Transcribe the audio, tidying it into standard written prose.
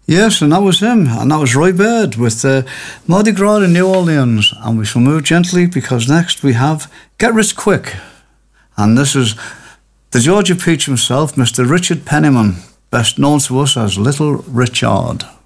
Yes, and that was him. And that was Roy Bird with Mardi Gras in New Orleans. And we shall move gently because next we have Get Rich Quick. And this is the Georgia Peach himself, Mr. Richard Penniman, best known to us as Little Richard.